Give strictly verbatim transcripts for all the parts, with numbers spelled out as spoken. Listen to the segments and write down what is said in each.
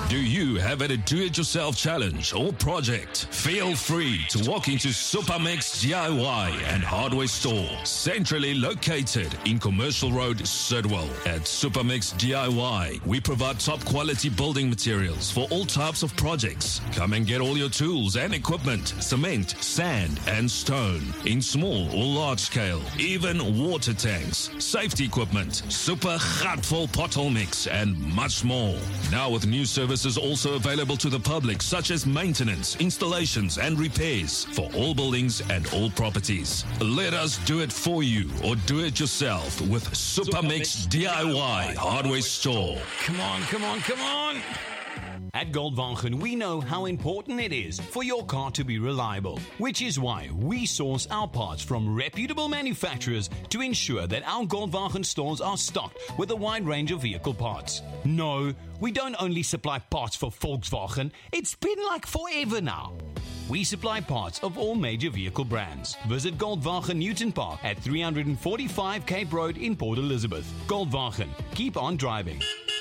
Do you have a do-it-yourself challenge or project? Feel free to walk into Supermix D I Y and Hardware Store, centrally located in Commercial Road, Sidwell. At Supermix D I Y, we provide top-quality building materials for all types of projects. Come and get all your tools and equipment, cement, sand, and stone, in small or large scale, even water tanks, safety equipment, super gatvol pothole mix, and much more. Now with new services also available to the public, such as maintenance, installations, and repairs for all buildings and all properties. Let us do it for you or do it yourself with Supermix D I Y Hardware Store. Come on, come on, come on! At Goldwagen, we know how important it is for your car to be reliable, which is why we source our parts from reputable manufacturers to ensure that our Goldwagen stores are stocked with a wide range of vehicle parts. No, we don't only supply parts for Volkswagen, it's been like forever now. We supply parts of all major vehicle brands. Visit Goldwagen Newton Park at three forty-five Cape Road in Port Elizabeth. Goldwagen, keep on driving.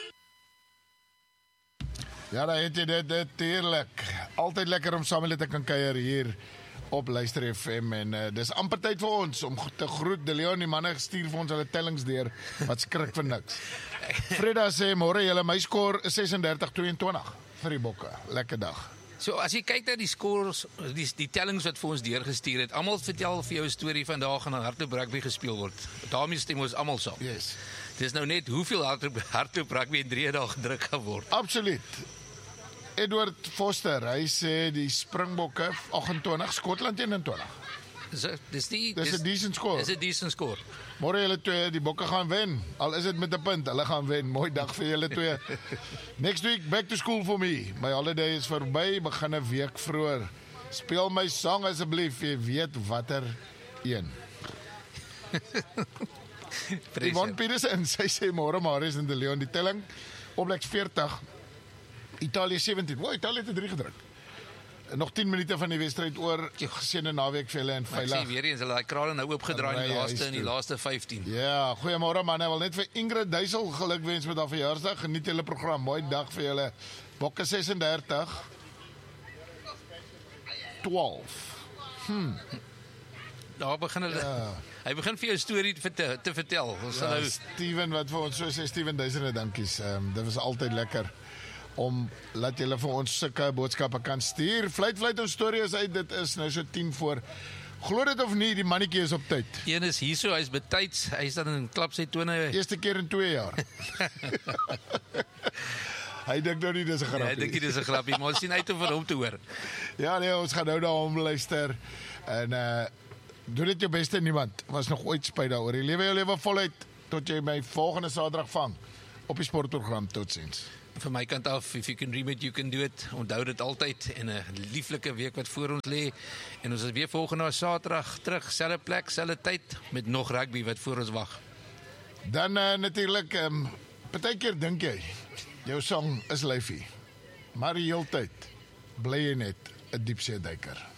Ja, dan het jy dit, dit, heerlijk. Altyd lekker om saam met te kan kuier hier op Luister F M. En uh, dis amper tyd vir ons om te groet. De Leon, die manne gestuur vir ons hulle tellings deur, wat skrik vir niks. Freda sê, môre julle, my score is sessendertig tweeëntwintig vir die bokke. Lekker dag. So as jy kyk na die scores, die, die tellings wat vir ons deurgestuur het, almal vertel vir jou 'n storie vandag en hardloop rugby gespeel word. Daarmee stem ons almal saam. Yes. Dis nou net hoeveel hardloop, hardloop rugby in drie dae gedruk gaan word. Absoluut. Edward Foster, hy sê die Springbokke agt-en-twintig, Skotland eenentwintig. Dis dis die Dis 'n decent score. Dis 'n decent score. Môre julle twee, die bokke gaan wen. Al is dit met 'n punt, hulle gaan wen. Mooi dag vir julle twee. Next week back to school for me. My holiday is verby, begin 'n week vroeër. Speel my song asseblief, jy weet watter een. Yvonne Petersen, sy sê môre Marius en De Leon, die telling opblyk veertig. Italië sewentien. Wow, Italië het drie gedruk. Nog tien minute van die wedstryd oor. Geseënde naweek vir julle en veilig. Ek sê weer eens, hulle het krale nou oopgedraai in die laaste in die laaste vyftien. Ja, goeiemôre manne. Ek wil net vir Ingrid Duisel gelukwens met haar verjaarsdag. Geniet julle program. Mooi dag vir julle. Bokke sesendertig twaalf. Hm. Daar begin hulle. Ja. Hy begin vir jou 'n storie te, te, te vertel. Ons ja, nou Steven wat vir ons so sê, Steven duisende dankies. Um, dit was altyd lekker om laat julle vir ons sulke boodskappe kan stuur. Fluit fluit ons stories uit. Dit is nou so tien voor. Glo dit of nie, die mannetjie is op tyd. Een is hier so, hy's betyds. Hy's dan in klap sy tone. Eerste keer in twee jaar. Hy dink nou nie dis 'n grappie. Ja, hy dink nie dis 'n grappie, maar ons sien uit om van hom te hoor. Ja, nee, ons gaan nou na hom luister. En uh doen dit jou beste, niemand was nog ooit spyt daaroor. Jy lewe jou lewe voluit tot jy my volgende Saterdag vang op die sportprogram. Totsiens. Van my kant af, if you can dream it, you can do it. Onthou dit altyd en 'n lieflike week wat voor ons lê. En ons is weer volgende Saterdag terug, selfde plek, selfde tyd met nog rugby wat voor ons wag. Dan uh, natuurlik, um, partykeer dink jy jou song is lyfie, maar die hele tyd bly jy net 'n diepsee duiker.